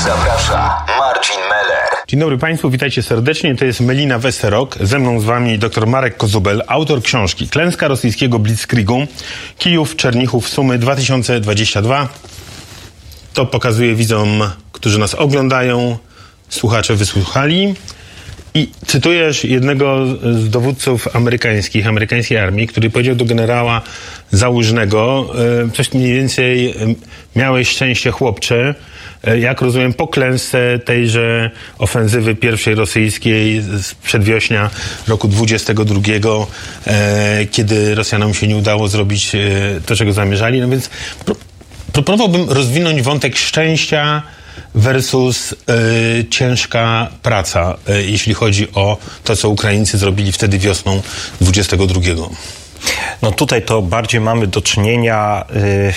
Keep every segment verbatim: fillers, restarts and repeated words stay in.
Zaprasza Marcin Meller. Dzień dobry Państwu, witajcie serdecznie. To jest Melina Westerok. Ze mną z Wami dr Marek Kozubel, autor książki Klęska rosyjskiego Blitzkriegu, Kijów, Czernichów, Sumy dwa tysiące dwudziesty drugi. To pokazuje widzom, którzy nas oglądają, słuchacze wysłuchali. I cytujesz jednego z dowódców amerykańskich, amerykańskiej armii, który powiedział do generała Załużnego, coś mniej więcej: miałeś szczęście, chłopcze, jak rozumiem, po klęsce tejże ofensywy pierwszej rosyjskiej z przedwiośnia roku dwudziestego drugiego, kiedy Rosjanom się nie udało zrobić to, czego zamierzali. No więc proponowałbym rozwinąć wątek szczęścia versus y, ciężka praca, y, jeśli chodzi o to, co Ukraińcy zrobili wtedy wiosną dwudziestego drugiego. No tutaj to bardziej mamy do czynienia y,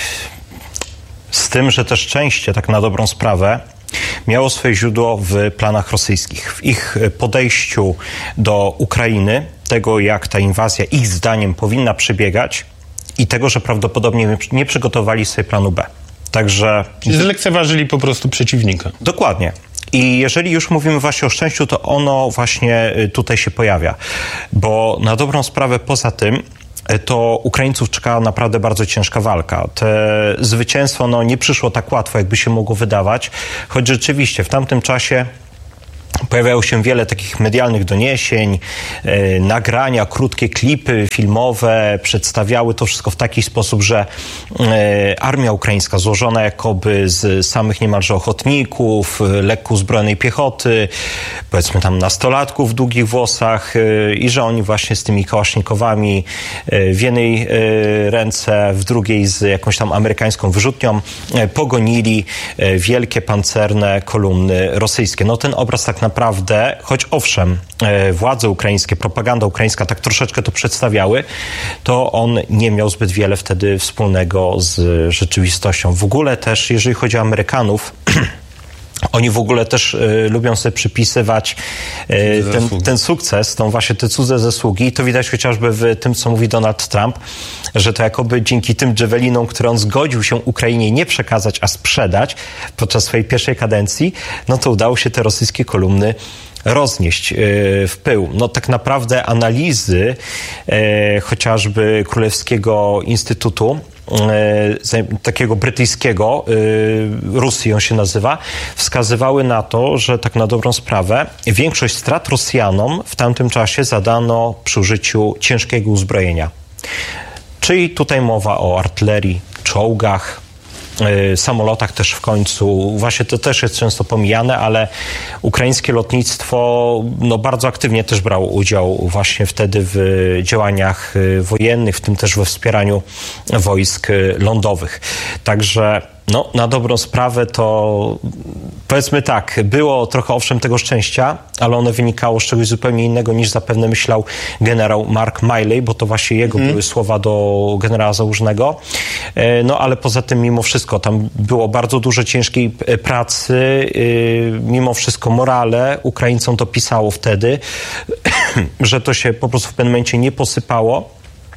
z tym, że to szczęście, tak na dobrą sprawę, miało swoje źródło w planach rosyjskich, w ich podejściu do Ukrainy, tego jak ta inwazja ich zdaniem powinna przebiegać i tego, że prawdopodobnie nie przygotowali sobie planu B. Także zlekceważyli po prostu przeciwnika. Dokładnie. I jeżeli już mówimy właśnie o szczęściu, to ono właśnie tutaj się pojawia. Bo na dobrą sprawę poza tym, to Ukraińców czekała naprawdę bardzo ciężka walka. Te zwycięstwo no, nie przyszło tak łatwo, jakby się mogło wydawać, choć rzeczywiście w tamtym czasie pojawiało się wiele takich medialnych doniesień, e, nagrania, krótkie klipy filmowe przedstawiały to wszystko w taki sposób, że e, armia ukraińska złożona jakoby z samych niemalże ochotników, lekko uzbrojonej piechoty, powiedzmy tam nastolatków w długich włosach e, i że oni właśnie z tymi kałasznikowami e, w jednej e, ręce, w drugiej z jakąś tam amerykańską wyrzutnią e, pogonili e, wielkie pancerne kolumny rosyjskie. No ten obraz tak naprawdę, choć owszem, władze ukraińskie, propaganda ukraińska tak troszeczkę to przedstawiały, to on nie miał zbyt wiele wtedy wspólnego z rzeczywistością. W ogóle też, jeżeli chodzi o Amerykanów, oni w ogóle też y, lubią sobie przypisywać y, ten, ten sukces, tą właśnie te cudze zasługi. I to widać chociażby w tym, co mówi Donald Trump, że to jakoby dzięki tym Jawelinom, które on zgodził się Ukrainie nie przekazać, a sprzedać podczas swojej pierwszej kadencji, no to udało się te rosyjskie kolumny roznieść yy, w pył. No tak naprawdę analizy yy, chociażby Królewskiego Instytutu Yy, takiego brytyjskiego, yy, Rusji on się nazywa, wskazywały na to, że tak na dobrą sprawę większość strat Rosjanom w tamtym czasie zadano przy użyciu ciężkiego uzbrojenia. Czyli tutaj mowa o artylerii, czołgach, Yy, samolotach też w końcu. Właśnie to też jest często pomijane, ale ukraińskie lotnictwo no, bardzo aktywnie też brało udział właśnie wtedy w działaniach wojennych, w tym też we wspieraniu wojsk lądowych. Także no, na dobrą sprawę to powiedzmy tak, było trochę owszem tego szczęścia, ale ono wynikało z czegoś zupełnie innego niż zapewne myślał generał Mark Milley, bo to właśnie jego hmm. były słowa do generała Załużnego. No ale poza tym mimo wszystko tam było bardzo dużo ciężkiej pracy, mimo wszystko morale Ukraińcom to pisało wtedy, że to się po prostu w pewnym momencie nie posypało.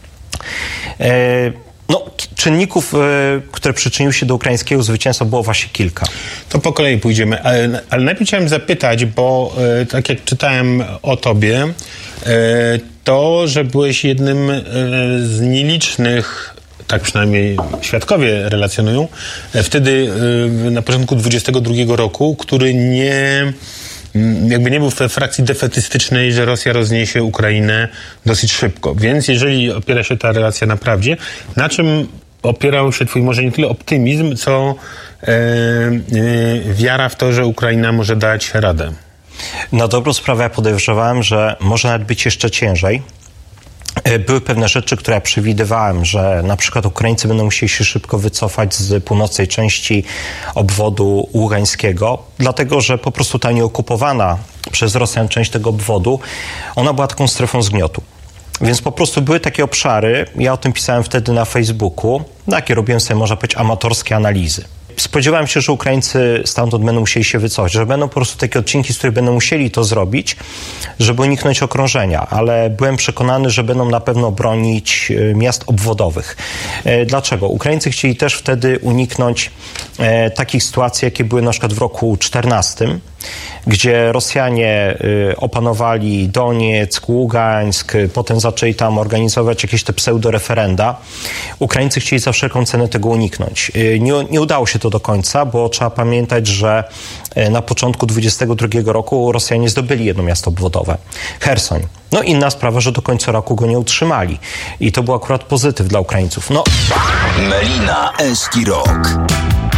No, czynników, które przyczyniły się do ukraińskiego zwycięstwa, było właśnie kilka. To po kolei pójdziemy, ale, ale najpierw chciałem zapytać, bo tak jak czytałem o tobie, to, że byłeś jednym z nielicznych, tak przynajmniej świadkowie relacjonują, wtedy na początku dwudziestego drugiego roku, który nie... jakby nie był w frakcji defetystycznej, że Rosja rozniesie Ukrainę dosyć szybko. Więc jeżeli opiera się ta relacja na prawdzie, na czym opierał się twój może nie tyle optymizm, co e, e, wiara w to, że Ukraina może dać radę? Na dobrą sprawę ja podejrzewałem, że może nawet być jeszcze ciężej. Były pewne rzeczy, które ja przewidywałem, że na przykład Ukraińcy będą musieli się szybko wycofać z północnej części obwodu ługańskiego, dlatego że po prostu ta nieokupowana przez Rosjan część tego obwodu, ona była taką strefą zgniotu. Więc po prostu były takie obszary, ja o tym pisałem wtedy na Facebooku, takie robiłem sobie, można powiedzieć, amatorskie analizy. spodziewałem się, że Ukraińcy stamtąd będą musieli się wycofać, że będą po prostu takie odcinki, z których będą musieli to zrobić, żeby uniknąć okrążenia, ale byłem przekonany, że będą na pewno bronić miast obwodowych. Dlaczego? Ukraińcy chcieli też wtedy uniknąć takich sytuacji, jakie były na przykład w roku czternastym, gdzie Rosjanie opanowali Donieck, Ługańsk, potem zaczęli tam organizować jakieś te pseudoreferenda. Ukraińcy chcieli za wszelką cenę tego uniknąć. Nie, nie udało się to do końca, bo trzeba pamiętać, że na początku dwudziestego drugiego roku Rosjanie zdobyli jedno miasto obwodowe, Cherson. No inna sprawa, że do końca roku go nie utrzymali. I to był akurat pozytyw dla Ukraińców. No. Melina Eski Rock.